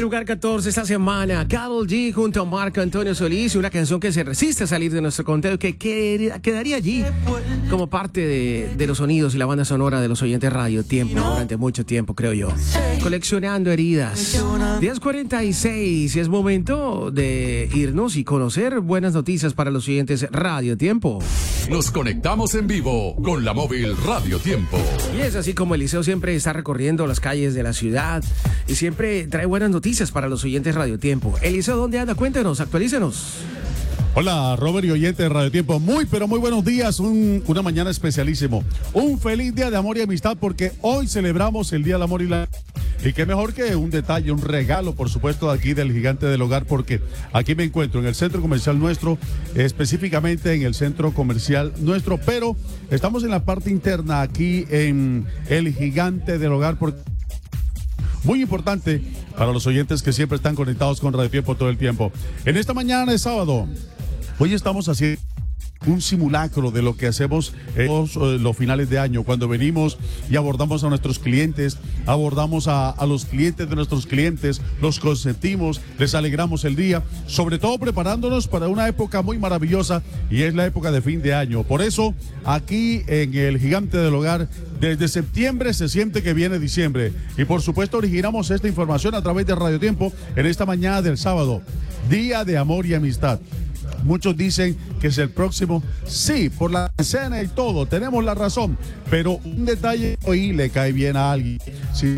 Lugar 14 esta semana, Karol G junto a Marco Antonio Solís, una canción que se resiste a salir de nuestro conteo, que quedaría allí como parte de los sonidos y la banda sonora de los oyentes Radio Tiempo durante mucho tiempo, creo yo. Coleccionando heridas. 10:46 y es momento de irnos y conocer buenas noticias para los oyentes Radio Tiempo. Nos conectamos en vivo con la móvil Radio Tiempo. Y es así como Eliseo siempre está recorriendo las calles de la ciudad y siempre trae buenas noticias para los oyentes Radio Tiempo. Eliseo, ¿dónde anda? Cuéntanos, actualícenos. Hola, Robert y oyentes de Radio Tiempo. Muy buenos días. Una mañana especialísimo. Un feliz día de amor y amistad porque hoy celebramos el Día del Amor y la... Y qué mejor que un detalle, un regalo, por supuesto, de aquí del Gigante del Hogar, porque aquí me encuentro en el centro comercial nuestro, específicamente en el centro comercial nuestro, pero estamos en la parte interna aquí en el Gigante del Hogar, porque muy importante para los oyentes que siempre están conectados con Radio Tiempo todo el tiempo. En esta mañana de sábado, hoy estamos haciendo un simulacro de lo que hacemos en los finales de año, cuando venimos y abordamos a nuestros clientes, abordamos a los clientes de nuestros clientes, los consentimos, les alegramos el día, sobre todo preparándonos para una época muy maravillosa y es la época de fin de año. Por eso, aquí en el Gigante del Hogar, desde septiembre se siente que viene diciembre y por supuesto originamos esta información a través de Radio Tiempo en esta mañana del sábado, Día de Amor y Amistad. Muchos dicen que es el próximo. Sí, por la escena y todo, tenemos la razón. Pero un detalle hoy le cae bien a alguien. Si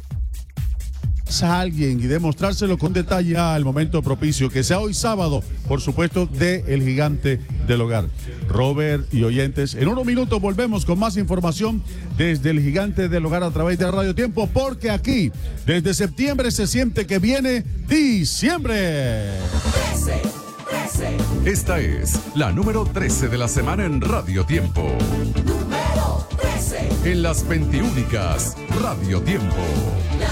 a alguien y demostrárselo con detalle al momento propicio, que sea hoy sábado, por supuesto, de El Gigante del Hogar. Robert y oyentes, en unos minutos volvemos con más información desde El Gigante del Hogar a través de Radio Tiempo, porque aquí, desde septiembre, se siente que viene diciembre. Esta es la número 13 de la semana en Radio Tiempo. Número 13. En las 21 Radio Tiempo. La